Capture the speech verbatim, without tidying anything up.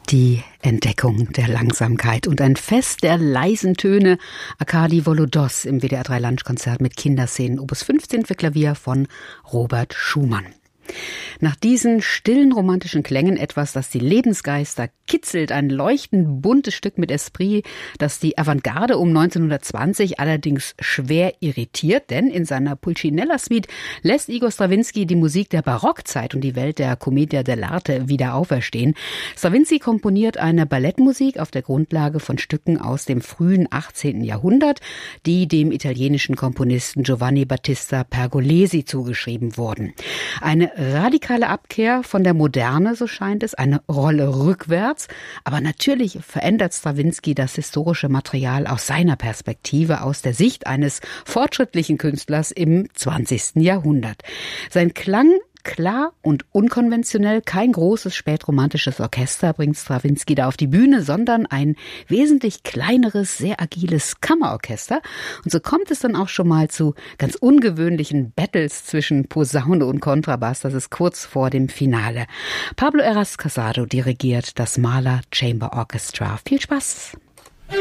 Die Entdeckung der Langsamkeit und ein Fest der leisen Töne. Arkadi Volodos im W D R drei Lunchkonzert mit Kinderszenen Opus fünfzehn für Klavier von Robert Schumann. Nach diesen stillen romantischen Klängen etwas, das die Lebensgeister kitzelt, ein leuchtend buntes Stück mit Esprit, das die Avantgarde um neunzehnhundertzwanzig allerdings schwer irritiert, denn in seiner Pulcinella-Suite lässt Igor Strawinski die Musik der Barockzeit und die Welt der Commedia dell'arte wieder auferstehen. Strawinski komponiert eine Ballettmusik auf der Grundlage von Stücken aus dem frühen achtzehnten Jahrhundert, die dem italienischen Komponisten Giovanni Battista Pergolesi zugeschrieben wurden. Eine radikale Abkehr von der Moderne, so scheint es, eine Rolle rückwärts. Aber natürlich verändert Strawinski das historische Material aus seiner Perspektive, aus der Sicht eines fortschrittlichen Künstlers im zwanzigsten Jahrhundert. Sein Klang klar und unkonventionell, kein großes spätromantisches Orchester bringt Strawinski da auf die Bühne, sondern ein wesentlich kleineres, sehr agiles Kammerorchester. Und so kommt es dann auch schon mal zu ganz ungewöhnlichen Battles zwischen Posaune und Kontrabass. Das ist kurz vor dem Finale. Pablo Heras Casado dirigiert das Mahler Chamber Orchestra. Viel Spaß!